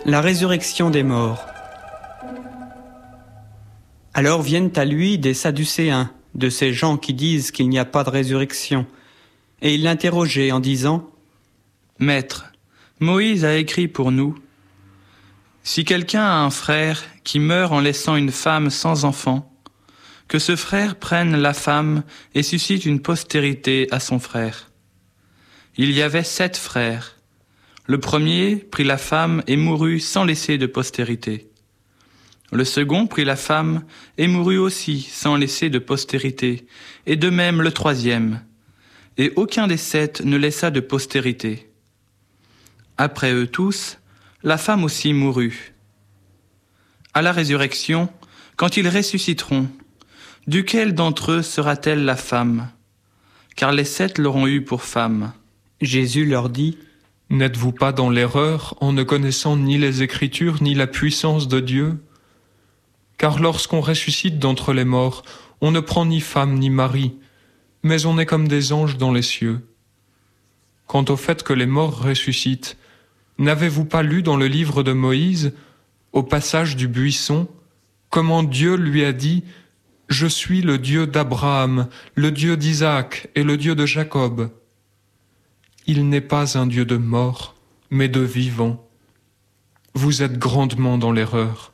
La résurrection des morts. Alors viennent à lui des Sadducéens, de ces gens qui disent qu'il n'y a pas de résurrection. Et ils l'interrogeaient en disant : « Maître, Moïse a écrit pour nous : si quelqu'un a un frère qui meurt en laissant une femme sans enfant, que ce frère prenne la femme et suscite une postérité à son frère. Il y avait 7 frères. Le premier prit la femme et mourut sans laisser de postérité. Le second prit la femme et mourut aussi sans laisser de postérité, et de même le troisième. Et aucun des 7 ne laissa de postérité. Après eux tous, la femme aussi mourut. À la résurrection, quand ils ressusciteront, duquel d'entre eux sera-t-elle la femme ? Car les 7 l'auront eue pour femme. » Jésus leur dit : « N'êtes-vous pas dans l'erreur en ne connaissant ni les Écritures ni la puissance de Dieu ? Car lorsqu'on ressuscite d'entre les morts, on ne prend ni femme ni mari, mais on est comme des anges dans les cieux. Quant au fait que les morts ressuscitent, n'avez-vous pas lu dans le livre de Moïse, au passage du buisson, comment Dieu lui a dit : « Je suis le Dieu d'Abraham, le Dieu d'Isaac et le Dieu de Jacob. » Il n'est pas un Dieu de morts, mais de vivants. Vous êtes grandement dans l'erreur.